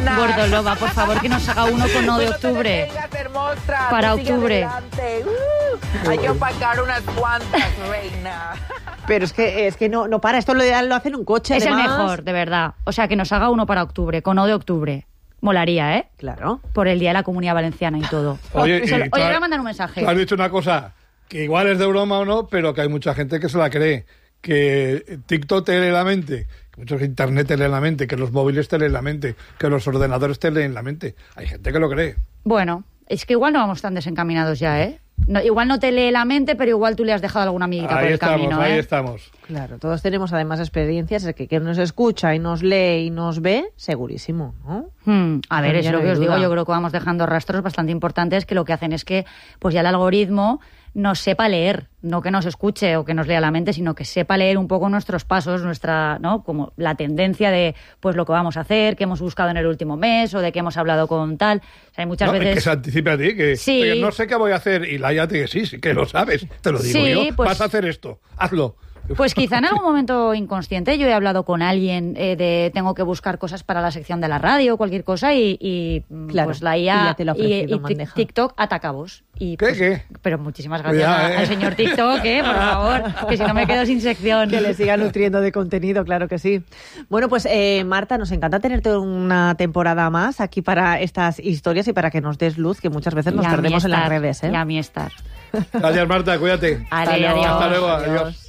Gordoloba, por favor, que nos haga uno con 1 de octubre. Para octubre. Hay que opacar unas cuantas, reina. Pero es que no para, esto lo hace en un coche. Es además. el mejor, de verdad. O sea, que nos haga uno para octubre, con 1 de octubre. Molaría, ¿eh? Claro. Por el Día de la Comunidad Valenciana y todo. Oye, voy a mandar un mensaje. Tú has dicho una cosa, que igual es de broma o no, pero que hay mucha gente que se la cree. Que TikTok te lee la mente, que muchos internet te leen la mente, que los móviles te leen la mente, que los ordenadores te leen la mente. Hay gente que lo cree. Bueno, es que igual no vamos tan desencaminados ya, ¿eh? No, igual no te lee la mente, pero igual tú le has dejado alguna amiguita por el camino, ¿eh? Ahí estamos. Claro, todos tenemos además experiencias, el que nos escucha y nos lee y nos ve, segurísimo, ¿no? A ver, es Ya lo no que hay os digo, duda. yo creo que vamos dejando rastros bastante importantes que lo que hacen es que pues ya el algoritmo nos sepa leer, no que nos escuche o que nos lea la mente, sino que sepa leer un poco nuestros pasos, nuestra, ¿no? Como la tendencia de pues lo que vamos a hacer, que hemos buscado en el último mes o de que hemos hablado con tal. O sea, hay muchas veces... Que se anticipe a ti, que Sí. oye, no sé qué voy a hacer, y la ya te dice, sí, que lo sabes, te lo digo Sí, yo, pues- vas a hacer esto, hazlo. Pues quizá en algún momento inconsciente yo he hablado con alguien de tengo que buscar cosas para la sección de la radio o cualquier cosa y Claro, pues la y IA ya te lo ha ofrecido en bandeja. TikTok ataca vos. Y, ¿Qué, pues, qué? Pero muchísimas gracias Cuidado, al señor TikTok, por favor, que si no me quedo sin sección. Que le siga nutriendo de contenido, claro que sí. Bueno, pues Marta, nos encanta tenerte una temporada más aquí para estas historias y para que nos des luz, que muchas veces nos Y a mí perdemos en las estar, redes, ¿eh? Y a mí estar. Gracias, Marta, cuídate. Ale, adiós. Hasta luego, Adiós. adiós.